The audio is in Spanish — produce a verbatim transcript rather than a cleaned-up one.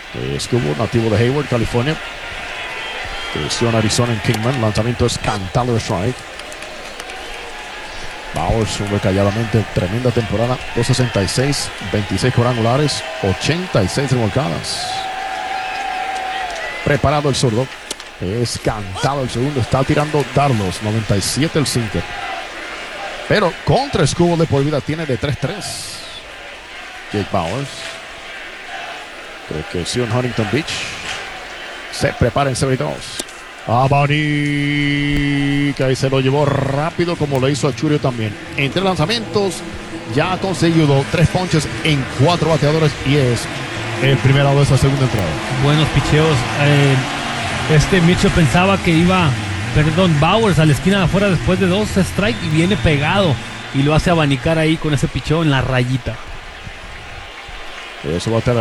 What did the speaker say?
Escobar, nativo de Hayward, California. Creció en Arizona en Kingman. Lanzamiento es cantado de strike. Bauers sube calladamente. Tremenda temporada. dos sesenta y seis, veintiséis cuadrangulares, ochenta y seis remolcadas. Preparado el zurdo. Es cantado el segundo. Está tirando dardos. noventa y siete el sinker. Pero contra Escobar de por vida tiene de tres tres. Jake Bauers. Creo que sí en Huntington Beach. Se prepara en setenta y dos. Abanica y se lo llevó rápido como lo hizo a Churio también. Entre lanzamientos ya ha conseguido tres ponches en cuatro bateadores y es el primer out de esa segunda entrada. Buenos picheos. Eh, este Mitchell pensaba que iba, perdón, Bauers a la esquina de afuera después de dos strikes y viene pegado y lo hace abanicar ahí con ese picheo en la rayita. Eso va a estar